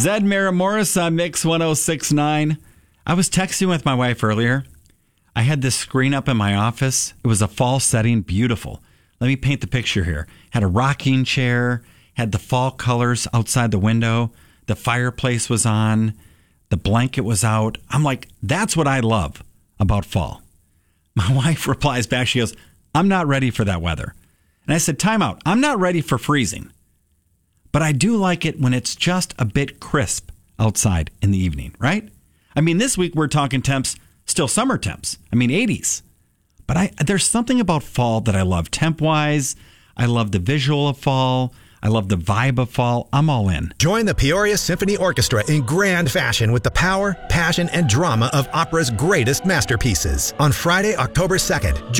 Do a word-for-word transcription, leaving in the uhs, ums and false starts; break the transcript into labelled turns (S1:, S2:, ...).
S1: Zed Maramoris on Mix one oh six point nine. I was texting with my wife earlier. I had this screen up in my office. It was a fall setting, beautiful. Let me paint the picture here. Had a rocking chair, had the fall colors outside the window. The fireplace was on. The blanket was out. I'm like, that's what I love about fall. My wife replies back. She goes, I'm not ready for that weather. And I said, time out. I'm not ready for freezing. But I do like it when it's just a bit crisp outside in the evening, right? I mean, this week we're talking temps, still summer temps. I mean, eighties. But I there's something about fall that I love temp-wise. I love the visual of fall. I love the vibe of fall. I'm all in.
S2: Join the Peoria Symphony Orchestra in grand fashion with the power, passion, and drama of opera's greatest masterpieces. On Friday, October second,